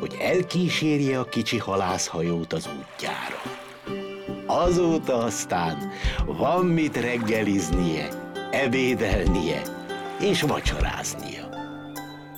hogy elkísérje a kicsi halászhajót az útjára. Azóta aztán van mit reggeliznie, ebédelnie és vacsoráznia.